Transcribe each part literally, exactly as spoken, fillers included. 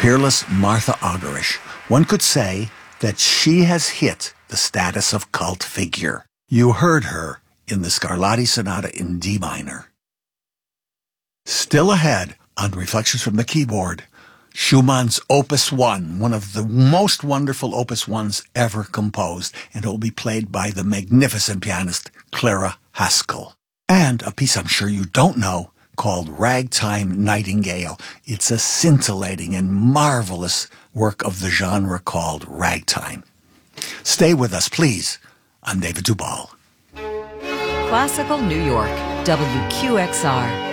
peerless Martha Argerich. One could say that she has hit the status of cult figure. You heard her in the Scarlatti Sonata in D minor. Still ahead on Reflections from the Keyboard, Schumann's Opus one, one of the most wonderful Opus ones ever composed, and it will be played by the magnificent pianist Clara Haskell. And a piece I'm sure you don't know called Ragtime Nightingale. It's a scintillating and marvelous work of the genre called ragtime. Stay with us, please. I'm David Duvall. Classical New York, W Q X R.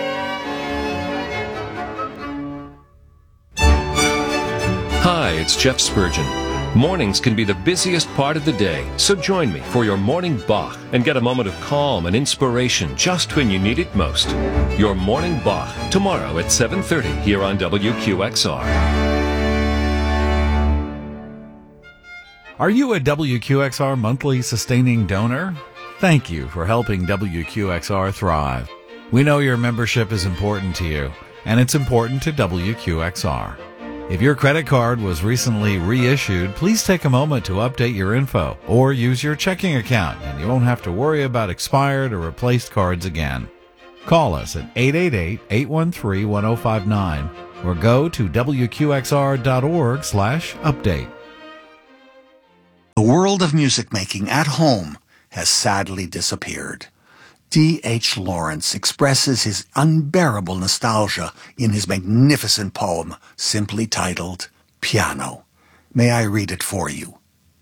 Hi, it's Jeff Spurgeon. Mornings can be the busiest part of the day, so join me for your morning Bach and get a moment of calm and inspiration just when you need it most. Your Morning Bach, tomorrow at seven thirty here on W Q X R. Are you a W Q X R monthly sustaining donor? Thank you for helping W Q X R thrive. We know your membership is important to you, and it's important to W Q X R. If your credit card was recently reissued, please take a moment to update your info or use your checking account, and you won't have to worry about expired or replaced cards again. Call us at eight eight eight, eight one three, one zero five nine or go to W Q X R dot org slash update. The world of music making at home has sadly disappeared. D H Lawrence expresses his unbearable nostalgia in his magnificent poem, simply titled Piano. May I read it for you?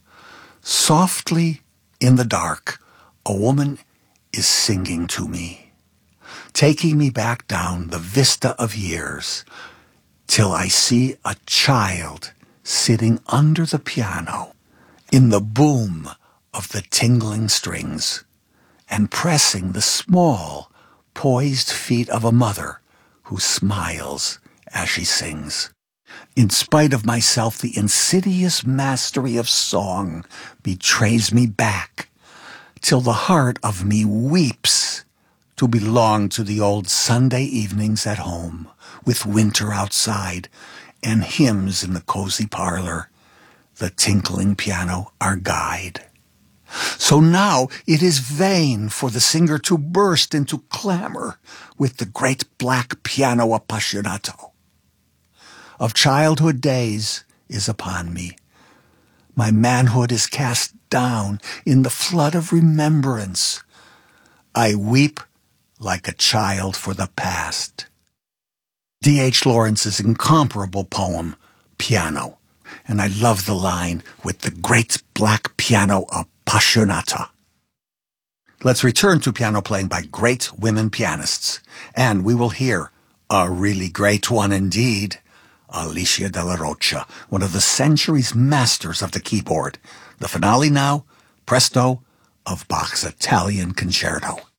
Softly in the dark, a woman is singing to me, taking me back down the vista of years, till I see a child sitting under the piano in the boom of the tingling strings, and pressing the small, poised feet of a mother who smiles as she sings. In spite of myself, the insidious mastery of song betrays me back, till the heart of me weeps to belong to the old Sunday evenings at home, with winter outside and hymns in the cozy parlor, the tinkling piano our guide. So now it is vain for the singer to burst into clamor with the great black piano appassionato. Of childhood days is upon me. My manhood is cast down in the flood of remembrance. I weep like a child for the past. D H Lawrence's incomparable poem, Piano. And I love the line with the great black piano appassionata. Let's return to piano playing by great women pianists, and we will hear a really great one indeed, Alicia Della Rocha, one of the century's masters of the keyboard. The finale now, presto, of Bach's Italian Concerto.